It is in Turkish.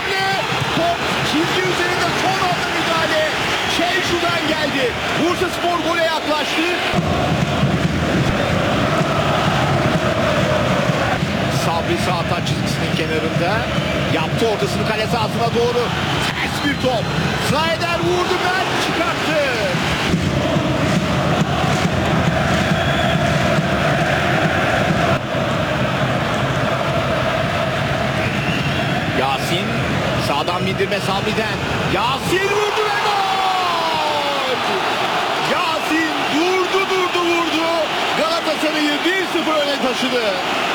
hamle. Top çizgi üzerinde son anda müdahale. Şenşu'dan geldi. Bursaspor gole yaklaştı. Sabri sağ taç çizgisinin kenarında. Yaptı ortasını kale sahasına doğru. Ters bir top. Snyder vurdu, ben çıkarttı. Yasin sağdan bindirme Sabri'den. Yasin vurdu ve gol! Yasin vurdu. Galatasaray'ı 1-0 öne taşıdı.